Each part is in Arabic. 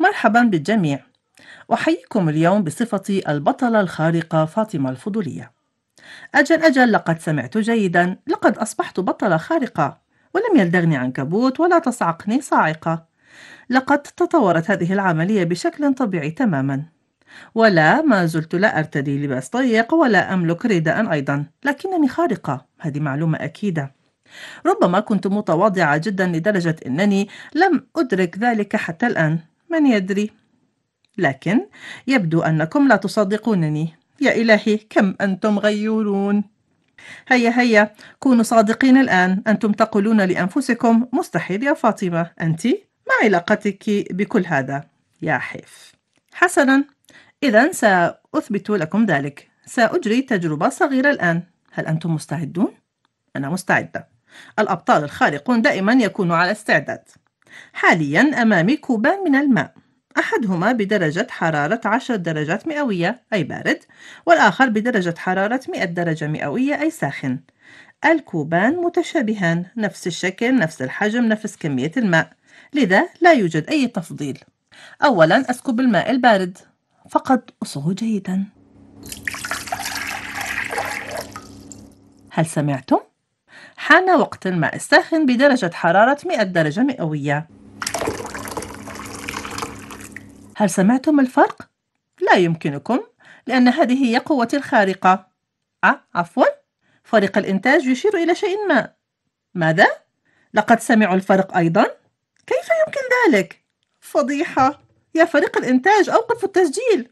مرحبا بالجميع. أحييكم اليوم بصفتي البطلة الخارقة فاطمة الفضولية. أجل لقد سمعت جيدا، لقد أصبحت بطلة خارقة، ولم يلدغني عنكبوت ولا تصعقني صاعقة. لقد تطورت هذه العملية بشكل طبيعي تماما، ولا ما زلت لا أرتدي لباس ضيق ولا أملك رداء أيضا، لكنني خارقة، هذه معلومة أكيدة. ربما كنت متواضعة جدا لدرجة أنني لم أدرك ذلك حتى الآن، من يدري. لكن يبدو أنكم لا تصدقونني. يا إلهي كم أنتم غيورون. هيا كونوا صادقين الآن. أنتم تقولون لأنفسكم مستحيل يا فاطمة، أنت ما علاقتك بكل هذا؟ يا حيف. حسنا، إذا سأثبت لكم ذلك. سأجري تجربة صغيرة الآن. هل أنتم مستعدون؟ أنا مستعدة. الأبطال الخارقون دائما يكونوا على استعداد. حاليا أمامي كوبان من الماء، أحدهما بدرجة حرارة 10 درجات مئوية أي بارد، والآخر بدرجة حرارة 100 درجة مئوية أي ساخن. الكوبان متشابهان، نفس الشكل، نفس الحجم، نفس كمية الماء، لذا لا يوجد أي تفضيل. أولا أسكب الماء البارد، فقط أصغوا جيدا. هل سمعتم؟ حان وقت الماء الساخن بدرجة حرارة 100 درجة مئوية. هل سمعتم الفرق؟ لا يمكنكم، لأن هذه هي قوتي الخارقة. عفوا، فريق الإنتاج يشير إلى شيء ما. ماذا؟ لقد سمعوا الفرق أيضا؟ كيف يمكن ذلك؟ فضيحة. يا فريق الإنتاج أوقفوا التسجيل.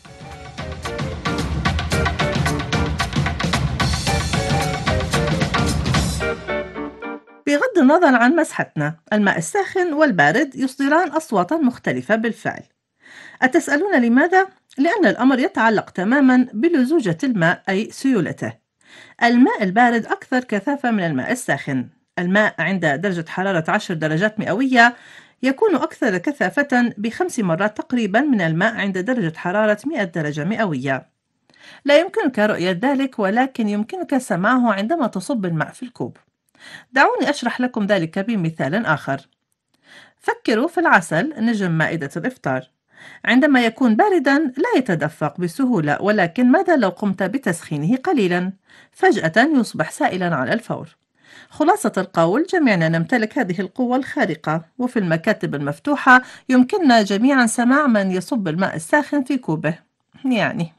بغض النظر عن مسحتنا، الماء الساخن والبارد يصدران أصواتا مختلفة بالفعل. أتسألون لماذا؟ لأن الأمر يتعلق تماما بلزوجة الماء أي سيولته. الماء البارد أكثر كثافة من الماء الساخن. الماء عند درجة حرارة 10 درجات مئوية يكون أكثر كثافة ب5 مرات تقريبا من الماء عند درجة حرارة 100 درجة مئوية. لا يمكنك رؤية ذلك، ولكن يمكنك سماعه عندما تصب الماء في الكوب. دعوني أشرح لكم ذلك بمثال آخر. فكروا في العسل، نجم مائدة الإفطار. عندما يكون باردا لا يتدفق بسهولة، ولكن ماذا لو قمت بتسخينه قليلا؟ فجأة يصبح سائلا على الفور. خلاصة القول، جميعنا نمتلك هذه القوة الخارقة، وفي المكاتب المفتوحة يمكننا جميعا سماع من يصب الماء الساخن في كوبه. يعني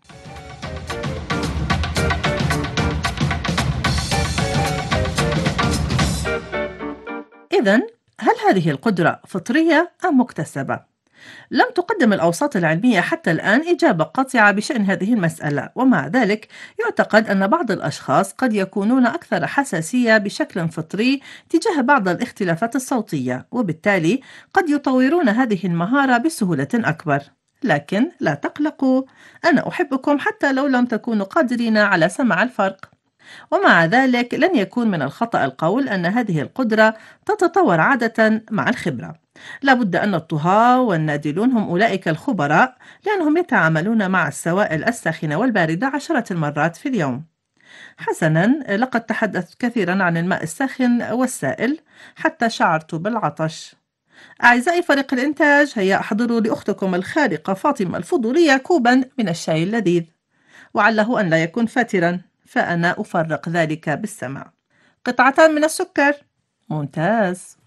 إذن، هل هذه القدرة فطرية أم مكتسبة؟ لم تقدم الأوساط العلمية حتى الآن إجابة قاطعة بشأن هذه المسألة، ومع ذلك يعتقد أن بعض الأشخاص قد يكونون أكثر حساسية بشكل فطري تجاه بعض الاختلافات الصوتية، وبالتالي قد يطورون هذه المهارة بسهولة أكبر. لكن لا تقلقوا، أنا أحبكم حتى لو لم تكونوا قادرين على سماع الفرق. ومع ذلك لن يكون من الخطأ القول أن هذه القدرة تتطور عادة مع الخبرة. لابد أن الطهاة والنادلون هم أولئك الخبراء، لأنهم يتعاملون مع السوائل الساخنة والباردة عشرات المرات في اليوم. حسنا، لقد تحدثت كثيرا عن الماء الساخن والسائل حتى شعرت بالعطش. أعزائي فريق الإنتاج، هيا أحضروا لأختكم الخارقة فاطمة الفضولية كوبا من الشاي اللذيذ، وعله أن لا يكون فاترا، فأنا أفرق ذلك بالسمع. قطعتان من السكر. ممتاز.